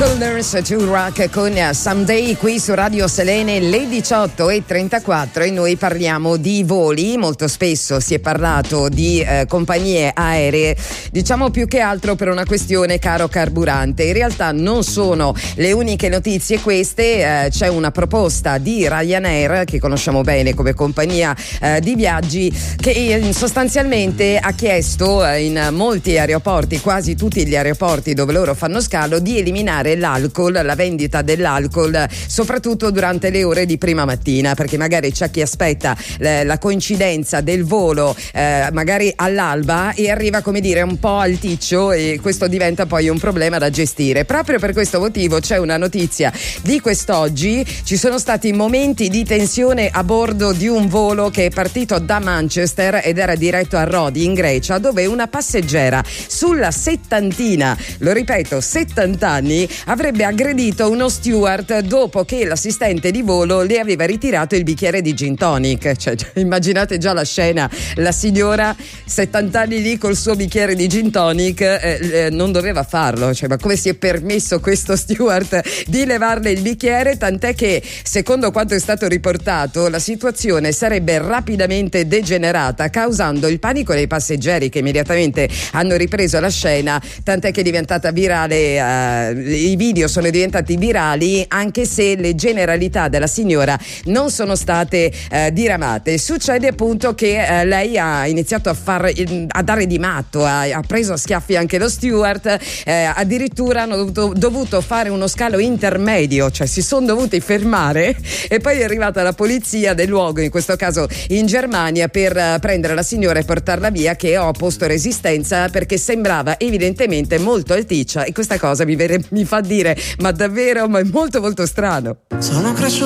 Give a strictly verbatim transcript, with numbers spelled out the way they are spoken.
Colders to Rock con Someday qui su Radio Selene, le diciotto e trentaquattro, e noi parliamo di voli. Molto spesso si è parlato di eh, compagnie aeree, diciamo più che altro per una questione caro carburante. In realtà non sono le uniche notizie queste, eh, c'è una proposta di Ryanair, che conosciamo bene come compagnia eh, di viaggi, che eh, sostanzialmente ha chiesto eh, in molti aeroporti, quasi tutti gli aeroporti dove loro fanno scalo, di eliminare l'alcol, la vendita dell'alcol, soprattutto durante le ore di prima mattina, perché magari c'è chi aspetta eh, la coincidenza del volo eh, magari all'alba e arriva, come dire, un po' alticcio, e questo diventa poi un problema da gestire. Proprio per questo motivo c'è una notizia di quest'oggi: ci sono stati momenti di tensione a bordo di un volo che è partito da Manchester ed era diretto a Rodi in Grecia, dove una passeggera sulla settantina, lo ripeto, settanta anni, avrebbe aggredito uno steward dopo che l'assistente di volo le aveva ritirato il bicchiere di gin tonic. Cioè, immaginate già la scena, la signora settanta anni lì col suo bicchiere di gin tonic, eh, eh, non doveva farlo, cioè, ma come si è permesso questo steward di levarle il bicchiere? Tant'è che, secondo quanto è stato riportato, la situazione sarebbe rapidamente degenerata, causando il panico dei passeggeri, che immediatamente hanno ripreso la scena, tant'è che è diventata virale, uh, i video sono diventati virali, anche se le generalità della signora non sono state uh, diramate. Succede appunto che uh, lei ha iniziato a far a dare di matto, ha, ha preso a schiaffi anche lo steward, eh, addirittura hanno dovuto, dovuto fare uno scalo intermedio, cioè si sono dovuti fermare, e poi è arrivata la polizia del luogo, in questo caso in Germania, per uh, prendere la signora e portarla via, che ha opposto resistenza perché sembrava evidentemente molto alticcia, e questa cosa mi, vere, mi fa dire: ma davvero, ma è molto molto strano. Sono cresciuto